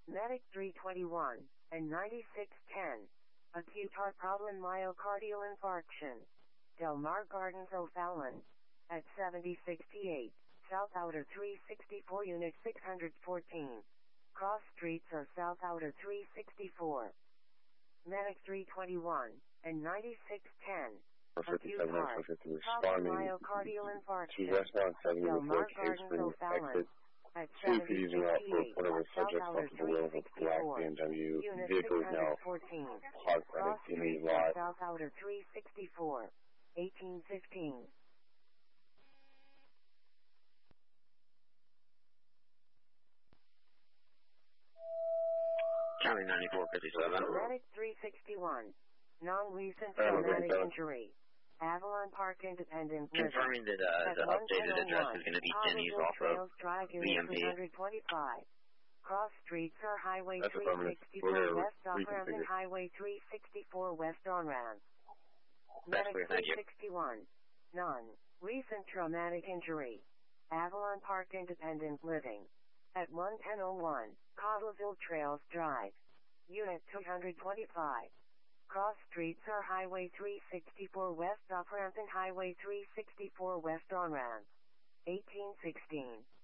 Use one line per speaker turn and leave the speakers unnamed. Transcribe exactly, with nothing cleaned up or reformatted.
Medic three twenty-one and ninety-six ten. Acute heart problem myocardial infarction. Del Mar Gardens O'Fallon. At seventy sixty-eight. South Outer three sixty-four Unit six fourteen. Cross streets are South Outer three sixty-four. Medic three twenty-one and ninety-six ten. Acute heart problem myocardial infarction.
To westbound seventy
Del Mar
before Cave
Gardens
Springs
O'Fallon.
exit.
At
Two for
seventy
using route for
sixty-eight.
whatever
South
subject
Outer
off the wheel of a black
three sixty-four.
B M W.
Unit
Vehicle is now
six fourteen.
parked at
Cross
a T
streets
lot.
are South Outer three sixty-four. eighteen fifteen.
County ninety-four fifty-seven.
Medic three sixty-one. Non-recent
Alright,
traumatic
okay.
injury. Avalon Park Independent Living.
Confirming that uh,
At
the updated address is
one ten oh one.
going to be Denny's
Collegeville
off of
Trails Drive,
V
Unit
M P.
three twenty-five. Cross streets are Highway
That's
three
affirmative.
sixty-four
We're gonna
West off ramp and
reconfigure.
Highway three sixty-four West on ramp.
That's
Medic
clear, thank you.
three sixty-one. None. Recent traumatic injury. Avalon Park Independent Living. At one ten oh one. Collegeville Trails Drive. Unit two twenty-five. Cross streets are Highway three sixty-four West off ramp and Highway three sixty-four West on ramp. eighteen sixteen.